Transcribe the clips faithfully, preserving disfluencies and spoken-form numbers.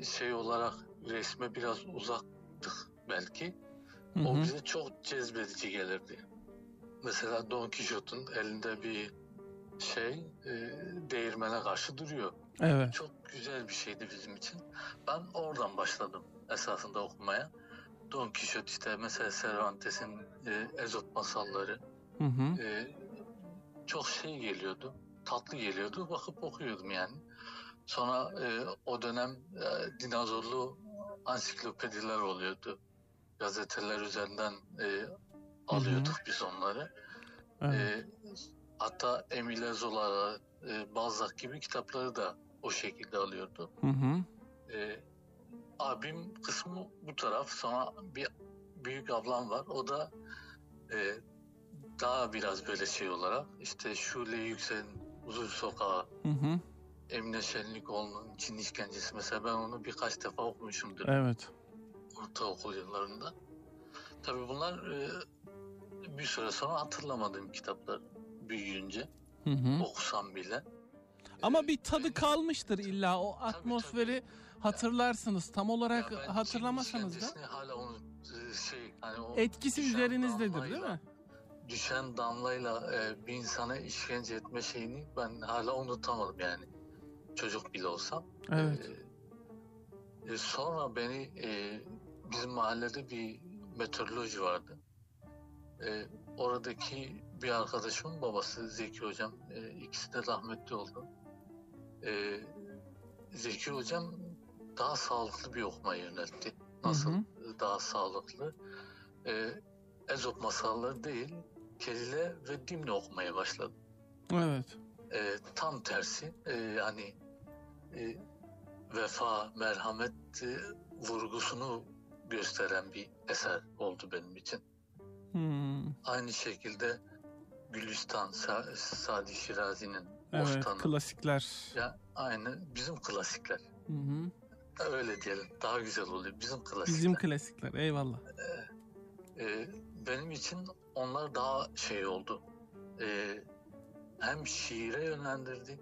şey olarak resme biraz uzaktık belki. Hı hı. O bize çok cezbedici gelirdi. Mesela Don Quixote'un elinde bir şey e, değirmene karşı duruyor. Evet. Çok güzel bir şeydi bizim için. Ben oradan başladım esasında okumaya. Don Quixote işte mesela Cervantes'in e, Ezop masalları Hı hı. e, çok şey geliyordu, tatlı geliyordu. Bakıp okuyordum yani. Sonra e, o dönem e, dinozorlu ansiklopediler oluyordu. Gazeteler üzerinden e, alıyorduk biz onları. Evet. E, hatta Emile Zola, e, Balzac gibi kitapları da o şekilde alıyordu. Hı hı. E, abim kısmı bu taraf. Sonra bir büyük ablam var. O da e, daha biraz böyle şey olarak işte Şule Yüksel'in Huzur Sokağı, Hı hı. Emine Şenlikoğlu'nun Çin İşkencesi. Mesela ben onu birkaç defa okumuşumdur. Evet. Ortaokul yıllarında. Tabii bunlar e, bir süre sonra hatırlamadığım kitaplar büyüyünce. Hı hı. Okusam bile. Ama bir tadı kalmıştır illa, o atmosferi tabii, tabii. hatırlarsınız. Tam olarak Ya ben hatırlamasanız da hala onu e, şey hani o etkisi üzerinizdedir değil mi? Düşen damlayla e, bir insana işkence etme şeyini ben hala unutamadım yani. Çocuk bile olsam. Evet. E, e, sonra beni e, bizim mahallede bir meteoroloji vardı. E, oradaki bir arkadaşımın babası Zeki Hocam, e, ikisi de rahmetli oldu. E, Zeki Hocam daha sağlıklı bir okumaya yöneltti. Nasıl hı hı. daha sağlıklı? E, Ezop masalları değil, Kelile ve Dimne okumaya başladım. Evet. E, tam tersi, e, hani e, vefa, merhamet e, vurgusunu gösteren bir eser oldu benim için. Hmm. Aynı şekilde Gülistan, Sa- Sadi Şirazi'nin Evet, Bostanı. klasikler. Ya aynı bizim klasikler. Hı hı. Öyle diyelim. Daha güzel oluyor. Bizim klasikler. Bizim klasikler. Eyvallah. Ee, e, benim için onlar daha şey oldu. Ee, hem şiire yönlendirdi.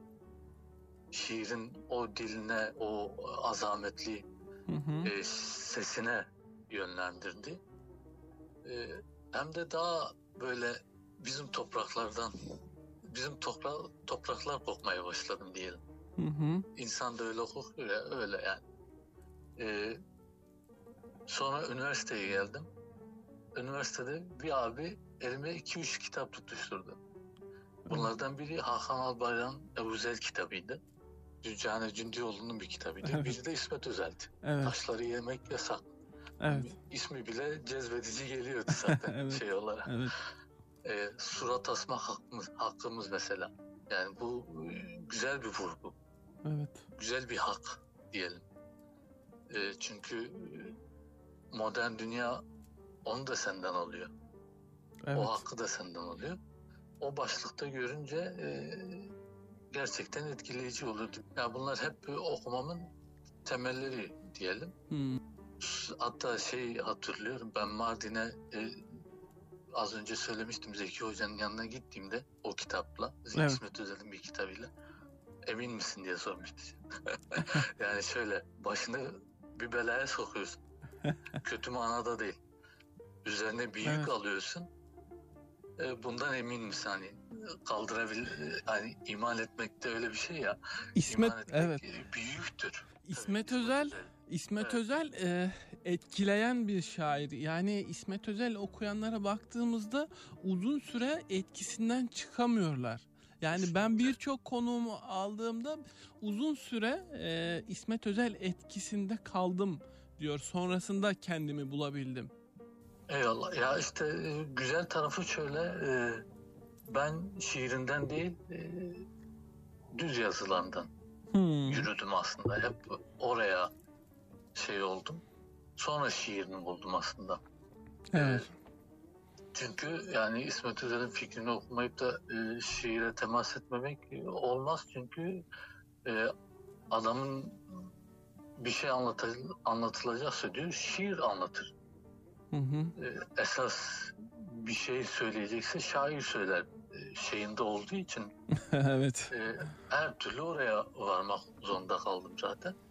Şiirin o diline, o azametli Hı hı. e, sesine yönlendirdi. E, hem de daha böyle bizim topraklardan, bizim topra topraklar kokmaya başladım diyelim. Hı hı. İnsan da öyle kokuyor ya, öyle yani. E, sonra üniversiteye geldim. Üniversitede bir abi elime iki üç kitap tutuşturdu. Bunlardan biri Hakan Albayrak'ın Ebuzel kitabıydı. Düccane Cündioğlu'nun bir kitabıydı. Evet. Biri de İsmet Özel'di. Evet. Taşları yemek yasak. Evet. İsmi bile cezbedici geliyordu zaten Evet. şey olarak. Evet. E, surat asma hakkımız, hakkımız mesela. Yani bu e, güzel bir vurgu. Evet. Güzel bir hak diyelim. E, çünkü e, modern dünya onu da senden alıyor. Evet. O hakkı da senden alıyor. O başlıkta görünce e, gerçekten etkileyici olurdu. Yani bunlar hep okumamın temelleri diyelim. Hmm. Hatta şey hatırlıyorum, ben Mardin'e e, az önce söylemiştim, Zeki Hoca'nın yanına gittiğimde o kitapla, Evet. İsmet Özel'in bir kitabıyla, emin misin diye sormuştu. Yani şöyle, başını bir belaya sokuyorsun. Kötü manada değil. Üzerine bir yük Evet. alıyorsun. E, bundan emin misin? Hani kaldırabil, hani iman etmek de öyle bir şey ya. İsmet, İman etmek evet. bir yüktür. İsmet Tabii, Özel, İsmet Özel, İsmet evet. Özel e, etkileyen bir şair. Yani İsmet Özel okuyanlara baktığımızda uzun süre etkisinden çıkamıyorlar. Yani Kesinlikle. Ben birçok konuğumu aldığımda uzun süre e, İsmet Özel etkisinde kaldım diyor. Sonrasında kendimi bulabildim. Eyvallah. Ya işte e, güzel tarafı şöyle, e, ben şiirinden değil, e, düz yazılandan Hmm. yürüdüm aslında. Hep oraya şey oldum. Sonra şiirini buldum aslında. Evet. E, çünkü yani İsmet Özel'in fikrini okumayıp da e, şiire temas etmemek e, olmaz. Çünkü e, adamın bir şey anlatı- anlatılacaksa diyor, şiir anlatır. Hı hı. E, esas bir şey söyleyecekse şair söyler e, şeyinde olduğu için Evet. e, her türlü oraya varmak zorunda kaldım zaten.